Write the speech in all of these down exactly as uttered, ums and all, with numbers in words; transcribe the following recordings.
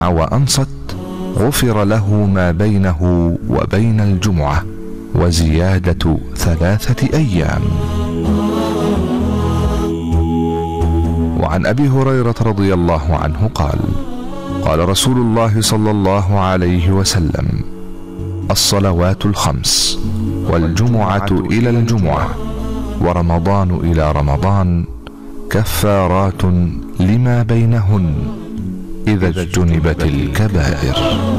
وأنصت غفر له ما بينه وبين الجمعة وزيادة ثلاثة أيام. وعن أبي هريرة رضي الله عنه قال: قال رسول الله صلى الله عليه وسلم: الصلوات الخمس والجمعة إلى الجمعة ورمضان إلى رمضان كفارات لما بينهن إذا اجتنبت الكبائر.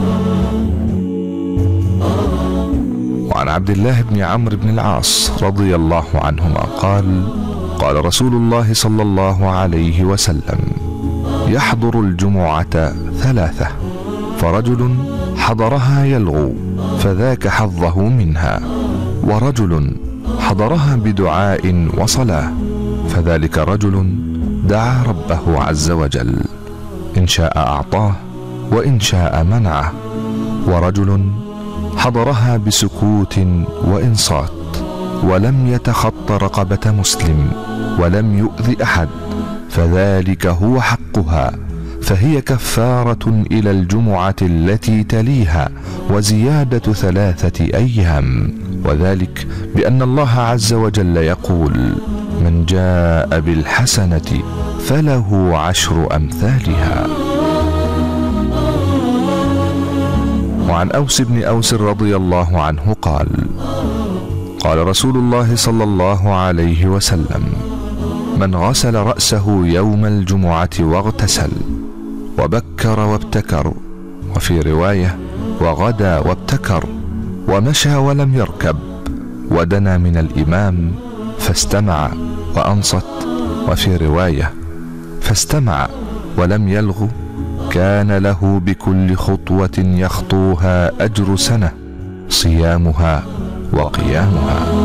وعن عبد الله بن عمرو بن العاص رضي الله عنهما قال: قال رسول الله صلى الله عليه وسلم: يحضر الجمعة ثلاثة، فرجل حضرها يلغو فذاك حظه منها، ورجل حضرها بدعاء وصلاة فذلك رجل دعا ربه عز وجل، إن شاء أعطاه وإن شاء منعه، ورجل حضرها بسكوت وإنصات ولم يتخط رقبة مسلم ولم يؤذ أحد فذلك هو حقها، فهي كفارة إلى الجمعة التي تليها وزيادة ثلاثة أيام، وذلك بأن الله عز وجل يقول: من جاء بالحسنة فله عشر أمثالها. وعن أوس بن أوس رضي الله عنه قال: قال رسول الله صلى الله عليه وسلم: من غسل رأسه يوم الجمعة واغتسل وبكر وابتكر، وفي رواية وغدا وابتكر، ومشى ولم يركب، ودنا من الإمام فاستمع وأنصت، وفي رواية فاستمع ولم يلغ، كان له بكل خطوة يخطوها أجر سنة صيامها وقيامها.